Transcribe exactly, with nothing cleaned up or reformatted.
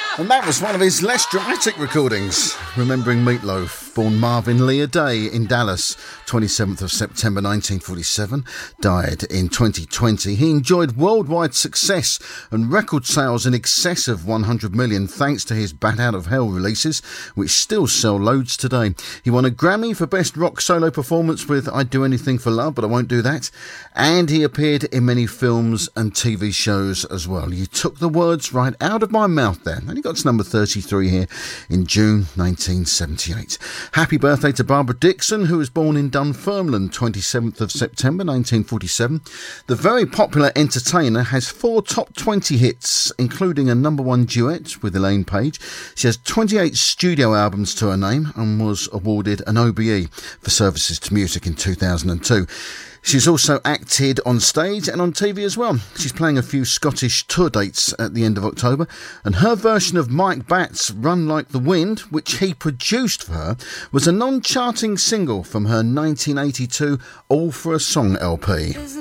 And that was one of his less dramatic recordings, remembering Meatloaf, born Marvin Lear Day in Dallas, twenty-seventh of September nineteen forty-seven, died in twenty twenty. He enjoyed worldwide success and record sales in excess of one hundred million thanks to his Bat Out of Hell releases, which still sell loads today. He won a Grammy for Best Rock Solo Performance with I'd Do Anything for Love, but I Won't Do That. And he appeared in many films and T V shows as well. You took the words right out of my mouth there. And he got to number thirty-three here in June nineteen seventy-eight. Happy birthday to Barbara Dixon, who was born in Dunfermline, twenty-seventh of September nineteen forty-seven. The very popular entertainer has four top twenty hits, including a number one duet with Elaine Page. She has twenty-eight studio albums to her name and was awarded an O B E for services to music in two thousand two. She's also acted on stage and on T V as well. She's playing a few Scottish tour dates at the end of October, and her version of Mike Batt's Run Like the Wind, which he produced for her, was a non-charting single from her nineteen eighty-two All for a Song L P.